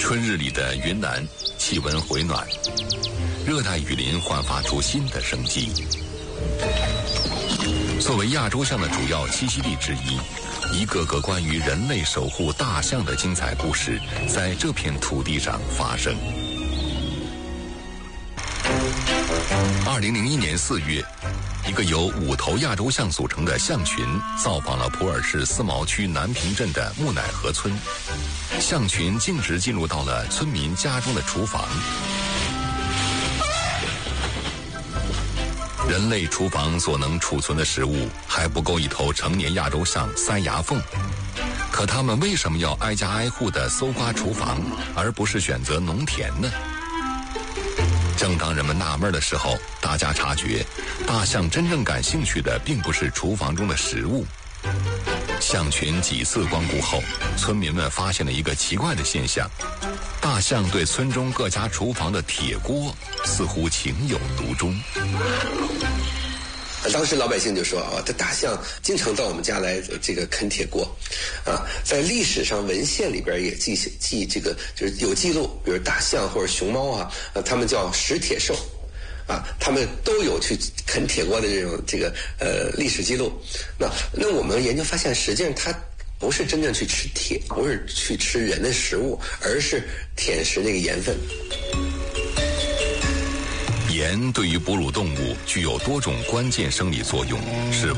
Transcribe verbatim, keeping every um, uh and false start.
春日里的云南气温回暖，热带雨林焕发出新的生机。作为亚洲象的主要栖息地之一，一个个关于人类守护大象的精彩故事在这片土地上发生。二零零一年四月，一个由五头亚洲象组成的象群造访了普洱市思茅区南平镇的木乃河村。象群径直进入到了村民家中的厨房。人类厨房所能储存的食物还不够一头成年亚洲象塞牙缝，可他们为什么要挨家挨户地搜刮厨房，而不是选择农田呢？正当人们纳闷的时候，大家察觉大象真正感兴趣的并不是厨房中的食物。象群几次光顾后，村民们发现了一个奇怪的现象：大象对村中各家厨房的铁锅似乎情有独钟。 当时老百姓就说啊，这大象经常到我们家来这个啃铁锅，啊，在历史上文献里边也记记这个就是有记录，比如大象或者熊猫啊，呃，他们叫食铁兽，啊，他们都有去啃铁锅的这种这个呃历史记录。那那我们研究发现，实际上它不是真正去吃铁，不是去吃人的食物，而是舔食那个盐分。 盐对于哺乳动物具有多种关键生理作用，是